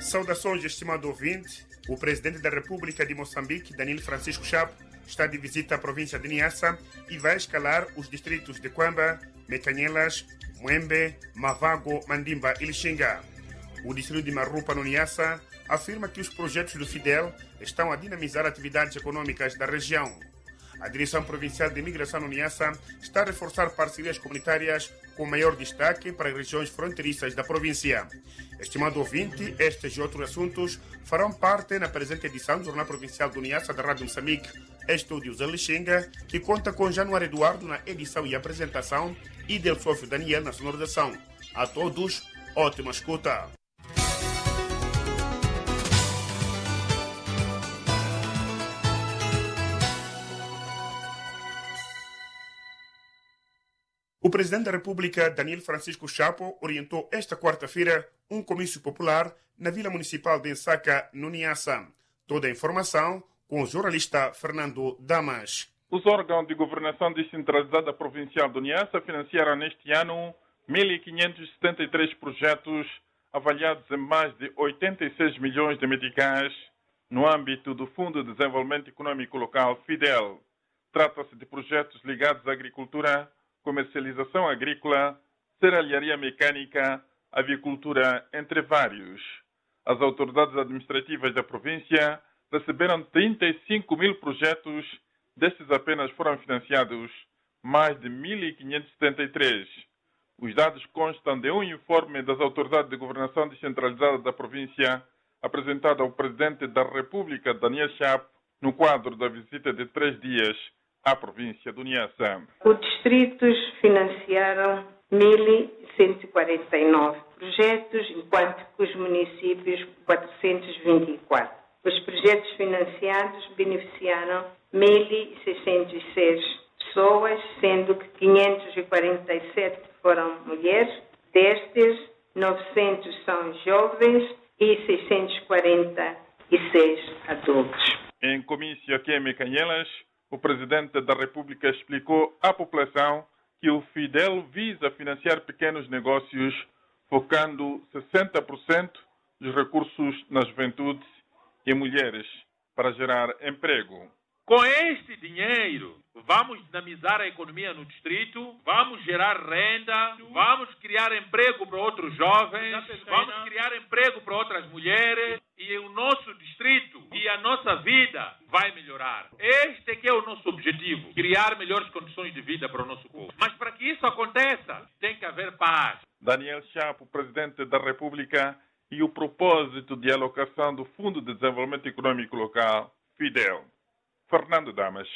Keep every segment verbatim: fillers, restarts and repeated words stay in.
Saudações, estimado ouvinte. O presidente da República de Moçambique, Daniel Francisco Chapo, está de visita à província de Niassa e vai escalar os distritos de Quamba, Mekanyelas, Muembe, Mavago, Mandimba e Lixinga. O distrito de Marupa, no Niassa, afirma que os projetos do Fidel estão a dinamizar atividades econômicas da região. A Direção Provincial de Imigração no Niassa está a reforçar parcerias comunitárias com maior destaque para as regiões fronteiriças da província. Estimado ouvinte, estes e outros assuntos farão parte na presente edição do Jornal Provincial do Niassa da Rádio Moçambique, Estúdios em Lixinga, que conta com Januário Eduardo na edição e apresentação e Del Sófio Daniel na sonorização. A todos, ótima escuta! O presidente da República, Daniel Francisco Chapo, orientou esta quarta-feira um comício popular na Vila Municipal de Nsaka, no Niassa. Toda a informação com o jornalista Fernando Damas. Os órgãos de governação descentralizada provincial do Niassa financiaram neste ano mil quinhentos e setenta e três projetos avaliados em mais de oitenta e seis milhões de meticais no âmbito do Fundo de Desenvolvimento Econômico Local, Fidel. Trata-se de projetos ligados à agricultura, comercialização agrícola, serralharia mecânica, avicultura, entre vários. As autoridades administrativas da província receberam trinta e cinco mil projetos, destes apenas foram financiados mais de mil quinhentos e setenta e três. Os dados constam de um informe das autoridades de governação descentralizada da província, apresentado ao presidente da República, Daniel Chapo, no quadro da visita de três dias à província do Niassa. Os distritos financiaram mil cento e quarenta e nove projetos, enquanto que os municípios quatrocentos e vinte e quatro. Os projetos financiados beneficiaram mil seiscentos e seis pessoas, sendo que quinhentos e quarenta e sete foram mulheres, destes novecentos são jovens e seiscentos e quarenta e seis adultos. Em comício aqui em Mekanyelas, o presidente da República explicou à população que o Fidel visa financiar pequenos negócios, focando sessenta por cento dos recursos na juventude e mulheres para gerar emprego. Com este dinheiro, vamos dinamizar a economia no distrito, vamos gerar renda, vamos criar emprego para outros jovens, vamos criar emprego para outras mulheres e o nosso distrito e a nossa vida vai melhorar. Este é que é o nosso objetivo, criar melhores condições de vida para o nosso povo. Mas para que isso aconteça, tem que haver paz. Daniel Chapo, presidente da República, e o propósito de alocação do Fundo de Desenvolvimento Econômico Local, Fidel. Fernando Damas,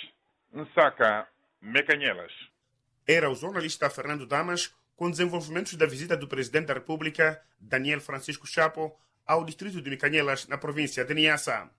Nsaka, Mekanyelas. Era o jornalista Fernando Damas com desenvolvimentos da visita do presidente da República, Daniel Francisco Chapo, ao distrito de Mekanyelas, na província de Niassa.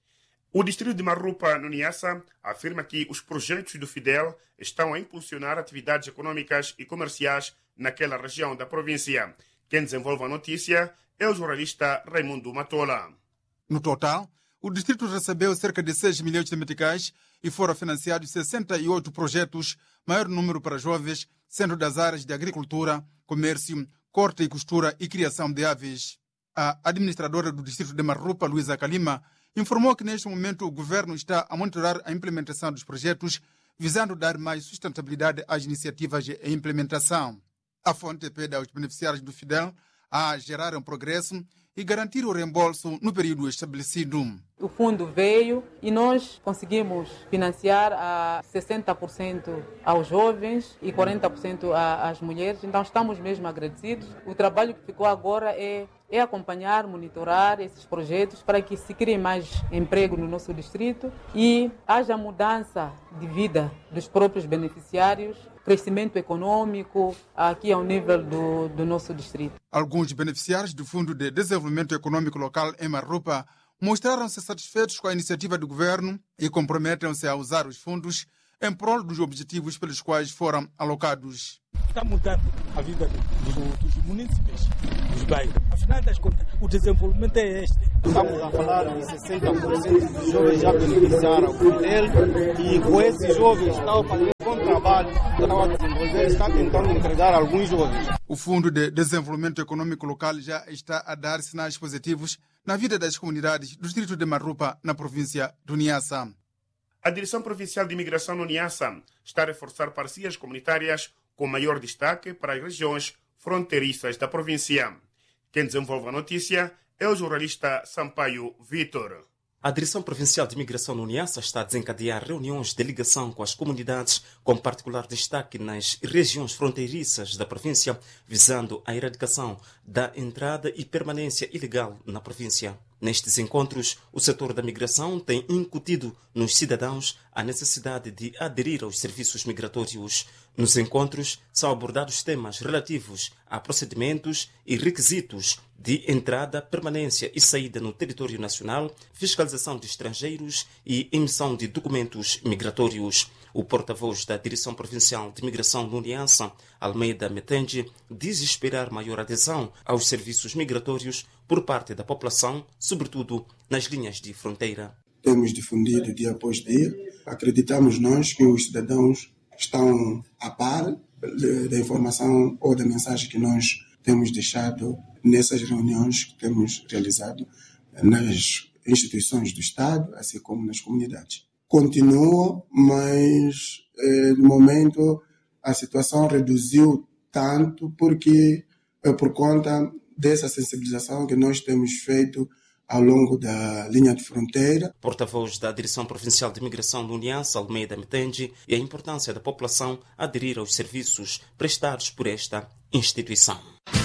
O distrito de Marupa, no Niassa, afirma que os projetos do Fidel estão a impulsionar atividades econômicas e comerciais naquela região da província. Quem desenvolve a notícia é o jornalista Raimundo Matola. No total, o distrito recebeu cerca de seis milhões de meticais e foram financiados sessenta e oito projetos, maior número para jovens, sendo das áreas de agricultura, comércio, corte e costura e criação de aves. A administradora do distrito de Marupa, Luísa Kalima, informou que neste momento o governo está a monitorar a implementação dos projetos, visando dar mais sustentabilidade às iniciativas de implementação. A fonte pede aos beneficiários do Fidel a gerar um progresso e garantir o reembolso no período estabelecido. O fundo veio e nós conseguimos financiar a sessenta por cento aos jovens e quarenta por cento às mulheres, então estamos mesmo agradecidos. O trabalho que ficou agora é, é acompanhar, monitorar esses projetos para que se crie mais emprego no nosso distrito e haja mudança de vida dos próprios beneficiários, crescimento econômico aqui ao nível do, do nosso distrito. Alguns beneficiários do Fundo de Desenvolvimento Econômico Local em Marupa mostraram-se satisfeitos com a iniciativa do governo e comprometem-se a usar os fundos em prol dos objetivos pelos quais foram alocados. Está mudando a vida dos, dos munícipes, dos bairros. Afinal das contas, o desenvolvimento é este. Estamos a falar de sessenta por cento dos jovens já beneficiaram o Fidel e com esses jovens está a fazer um bom trabalho, está a desenvolver, está tentando entregar alguns jovens. O Fundo de Desenvolvimento Econômico Local já está a dar sinais positivos na vida das comunidades do distrito de Marrupa, na província do Niassa. A Direção Provincial de Imigração no Niassa está a reforçar parcerias comunitárias com maior destaque para as regiões fronteiriças da província. Quem desenvolve a notícia é o jornalista Sampaio Vitor. A Direção Provincial de Imigração no Niassa está a desencadear reuniões de ligação com as comunidades, com particular destaque nas regiões fronteiriças da província, visando a erradicação da entrada e permanência ilegal na província. Nestes encontros, o setor da migração tem incutido nos cidadãos a necessidade de aderir aos serviços migratórios. Nos encontros, são abordados temas relativos a procedimentos e requisitos de entrada, permanência e saída no território nacional, fiscalização de estrangeiros e emissão de documentos migratórios. O porta-voz da Direção Provincial de Migração no Niassa, Almeida Metenge, diz esperar maior adesão aos serviços migratórios por parte da população, sobretudo nas linhas de fronteira. Temos difundido dia após dia. Acreditamos nós que os cidadãos estão a par da informação ou da mensagem que nós temos deixado nessas reuniões que temos realizado nas instituições do Estado, assim como nas comunidades. Continua, mas eh, no momento a situação reduziu tanto porque eh, por conta dessa sensibilização que nós temos feito ao longo da linha de fronteira. Porta-voz da Direção Provincial de Imigração do Niassa, Almeida Metenge, e a importância da população aderir aos serviços prestados por esta instituição.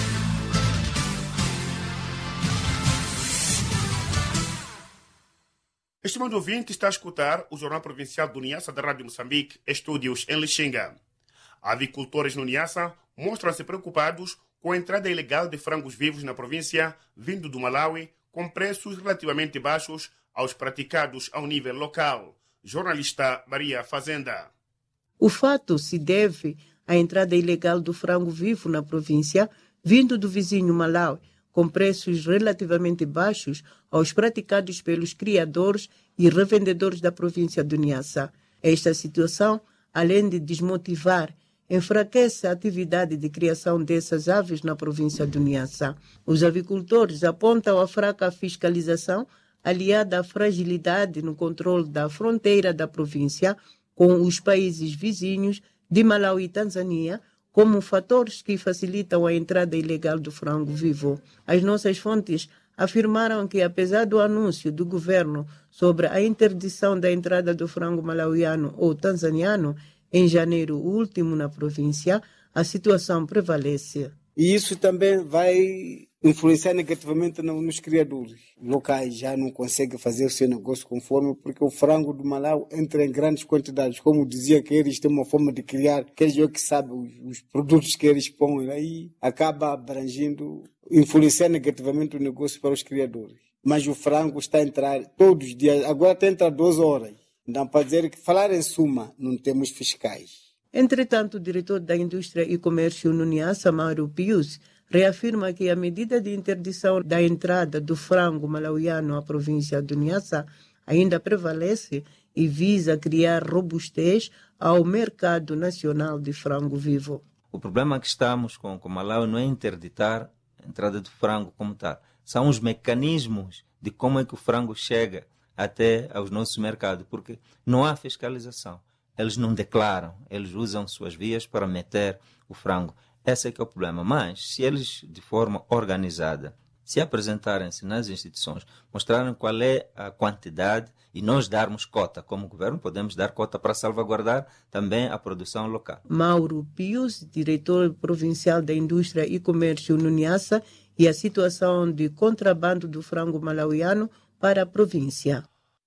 Estimado ouvinte, está a escutar o Jornal Provincial do Niassa da Rádio Moçambique, estúdios em Lixinga. Avicultores no Niassa mostram-se preocupados com a entrada ilegal de frangos vivos na província, vindo do Malawi, com preços relativamente baixos aos praticados ao nível local. Jornalista Maria Fazenda. O fato se deve à entrada ilegal do frango vivo na província, vindo do vizinho Malawi, com preços relativamente baixos aos praticados pelos criadores e revendedores da província do Niassa. Esta situação, além de desmotivar, enfraquece a atividade de criação dessas aves na província do Niassa. Os avicultores apontam a fraca fiscalização, aliada à fragilidade no controle da fronteira da província com os países vizinhos de Malawi e Tanzânia, como fatores que facilitam a entrada ilegal do frango vivo. As nossas fontes afirmaram que, apesar do anúncio do governo sobre a interdição da entrada do frango malauiano ou tanzaniano em janeiro último na província, a situação prevalece. E isso também vai influenciar negativamente nos criadores. Locais já não conseguem fazer o seu negócio conforme, porque o frango do Malawi entra em grandes quantidades. Como dizia que eles têm uma forma de criar, que eles é que sabem os, os produtos que eles põem aí, acaba abrangindo, influenciar negativamente o negócio para os criadores. Mas o frango está a entrar todos os dias, agora está a entrar duas horas. Dá para dizer que, falar em suma, não temos fiscais. Entretanto, o diretor da Indústria e Comércio no Niassa, Mauro Pius, reafirma que a medida de interdição da entrada do frango malauiano à província do Niassa ainda prevalece e visa criar robustez ao mercado nacional de frango vivo. O problema que estamos com o Malawi não é interditar a entrada do frango como tal. São os mecanismos de como é que o frango chega até aos nossos mercados, porque não há fiscalização. Eles não declaram, eles usam suas vias para meter o frango. Esse é que é o problema. Mas, se eles, de forma organizada, se apresentarem-se nas instituições, mostrarem qual é a quantidade e nós darmos cota, como governo, podemos dar cota para salvaguardar também a produção local. Mauro Pius, diretor provincial da Indústria e Comércio no Niassa, e a situação de contrabando do frango malauiano para a província.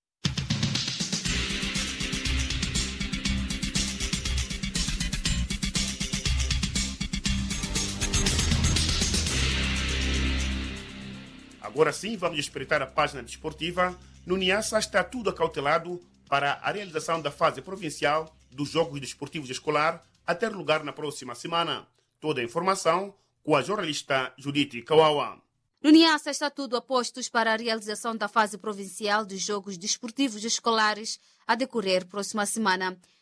Agora sim, vamos espreitar a página desportiva. No Niassa está tudo acautelado para a realização da fase provincial dos Jogos Desportivos Escolar a ter lugar na próxima semana. Toda a informação com a jornalista Judite Kawawa. No Niassa está tudo a postos para a realização da fase provincial dos Jogos Desportivos Escolares a decorrer próxima semana.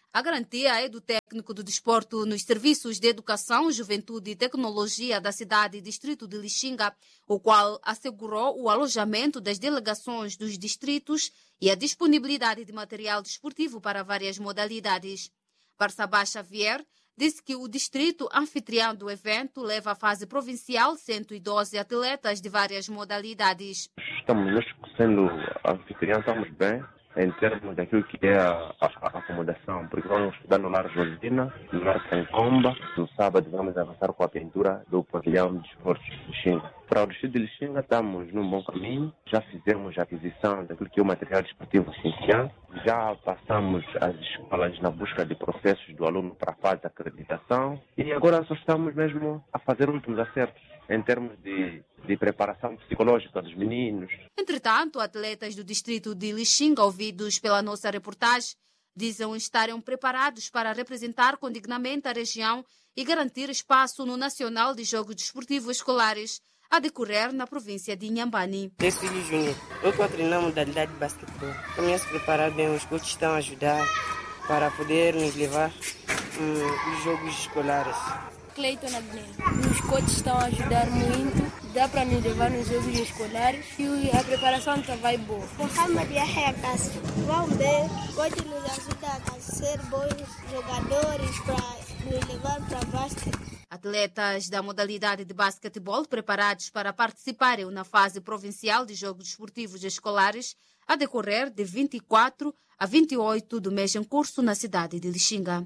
a garantia é do técnico do desporto nos serviços de educação, juventude e tecnologia da cidade e distrito de Lixinga, o qual assegurou o alojamento das delegações dos distritos e a disponibilidade de material desportivo para várias modalidades. Barsabá Xavier disse que o distrito anfitrião do evento leva à fase provincial cento e doze atletas de várias modalidades. Estamos nós sendo anfitrião, estamos bem em termos daquilo que é a, a, a acomodação, porque vamos estudar no Lar Josina, no Lar Cancomba. No sábado vamos avançar com a pintura do pavilhão de esportes de Lixinga. Para o distrito de Lixinga estamos num bom caminho, já fizemos a aquisição daquilo que é o material desportivo essencial, já passamos as escolas na busca de processos do aluno para a fase de acreditação e agora só estamos mesmo a fazer últimos acertos em termos de, de preparação psicológica dos meninos. Entretanto, atletas do distrito de Lixinga, ouvidos pela nossa reportagem, dizem estarem preparados para representar condignamente a região e garantir espaço no Nacional de Jogos Desportivos Escolares a decorrer na província de Inhambane. Cecílio Júnior, eu estou a treinar a modalidade de basquetebol. Também se preparar bem, os coaches estão a ajudar para poder nos levar hum, os jogos escolares. Cleiton Abner, os coaches estão a ajudar muito, dá para nos levar nos jogos escolares e a preparação está vai boa. Mohamed Yahya Castro, vamos ver, o coach nos ajuda a ser bons jogadores para nos levar para basquete. Atletas da modalidade de basquetebol preparados para participarem na fase provincial de Jogos Desportivos Escolares a decorrer de vinte e quatro a vinte e oito do mês em curso na cidade de Lixinga.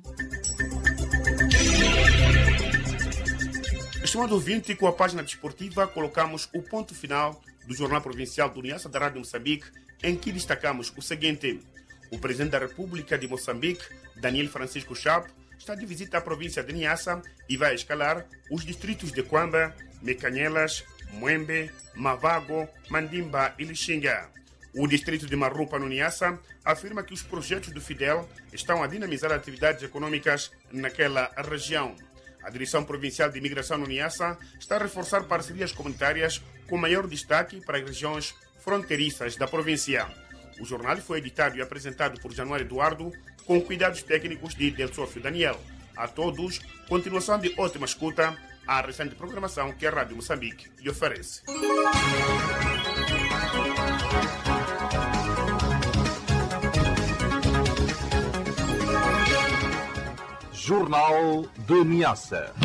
Estimado ouvinte, com a página desportiva colocamos o ponto final do Jornal Provincial do Niassa da Rádio Moçambique, em que destacamos o seguinte. O Presidente da República de Moçambique, Daniel Francisco Chapo, está de visita à província de Niassa e vai escalar os distritos de Quamba, Mecanhelas, Muembe, Mavago, Mandimba e Lixinga. O distrito de Marrupa, no Niassa, afirma que os projetos do Fidel estão a dinamizar atividades econômicas naquela região. A Direção Provincial de Imigração no Niassa está a reforçar parcerias comunitárias com maior destaque para as regiões fronteiriças da província. O jornal foi editado e apresentado por Januário Eduardo, com cuidados técnicos de Del Sófio Daniel. A todos, continuação de ótima escuta à recente programação que a Rádio Moçambique lhe oferece. Jornal de Niassa.